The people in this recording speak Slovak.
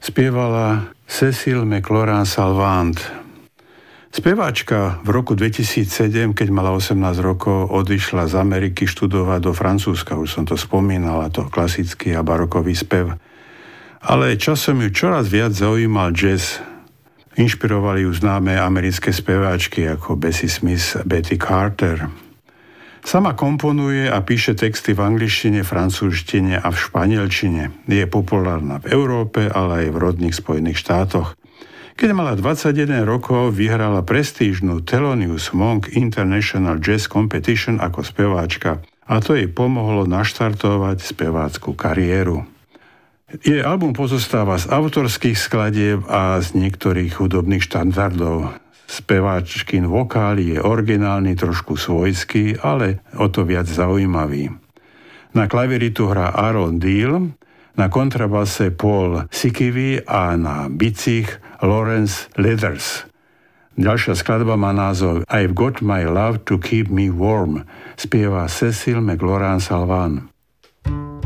spievala Cécile McLorin-Salvant. Speváčka v roku 2007, keď mala 18 rokov, odišla z Ameriky študovať do Francúzska. Už som to spomínal, to klasický a barokový spev. Ale časom ju čoraz viac zaujímal jazz. Inšpirovali ju známe americké speváčky ako Bessie Smith, Betty Carter. Sama komponuje a píše texty v angličtine, francúzštine a v španielčine. Je populárna v Európe, ale aj v rodných Spojených štátoch. Keď mala 21 rokov, vyhrala prestížnu Thelonious Monk International Jazz Competition ako speváčka a to jej pomohlo naštartovať spevácku kariéru. Jej album pozostáva z autorských skladieb a z niektorých hudobných štandardov. Speváčkin vokál je originálny, trošku svojský, ale o to viac zaujímavý. Na klaviritu hrá Aaron Deal, na kontrabase Paul Sikivi a na bicích Lawrence Leathers. Ďalšia skladba má názov I've Got My Love to Keep Me Warm, spieva Cécile McLorin-Salvant.